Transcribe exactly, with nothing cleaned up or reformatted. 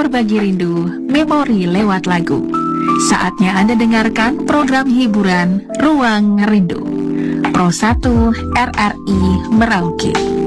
berbagi rindu, memori lewat lagu. Saatnya Anda dengarkan program hiburan Ruang Rindu Pro satu R R I Merauke.